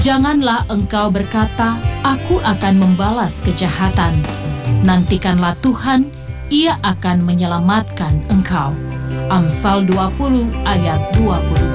Janganlah engkau berkata, aku akan membalas kejahatan. Nantikanlah Tuhan, Ia akan menyelamatkan engkau. Amsal 20 ayat 22.